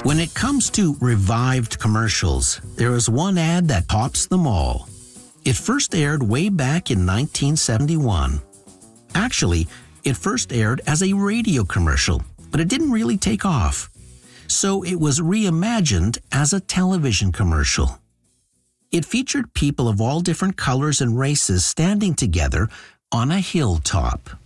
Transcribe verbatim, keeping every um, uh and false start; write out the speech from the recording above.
When it comes to revived commercials, there is one ad that tops them all. It first aired way back in nineteen seventy-one. Actually, it first aired as a radio commercial, but it didn't really take off. So it was reimagined as a television commercial. It featured people of all different colors and races standing together on a hilltop.